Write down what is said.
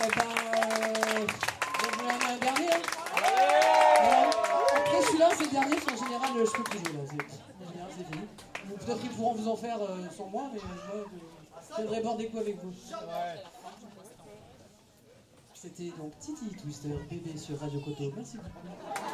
Donc vous en avez un dernier hein. Après celui-là, c'est le dernier, parce qu'en général, je peux plus jouer là. En général, c'est fini. Donc, peut-être qu'ils pourront vous en faire sans moi, mais moi, je viendrai boire des coups avec vous. C'était donc Titi Twister, bébé sur Radio Koto. Merci beaucoup.